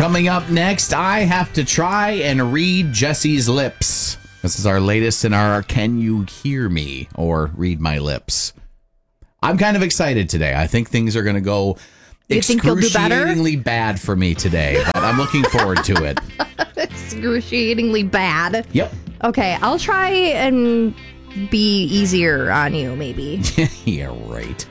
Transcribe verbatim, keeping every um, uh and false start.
Coming up next, I have to try and read Jesse's lips. This is our latest in our Can You Hear Me? Or Read My Lips. I'm kind of excited today. I think things are going to go you think you'll do better? Excruciatingly bad for me today, but I'm looking forward to it. Excruciatingly bad? Yep. Okay, I'll try and be easier on you, maybe. Yeah, right.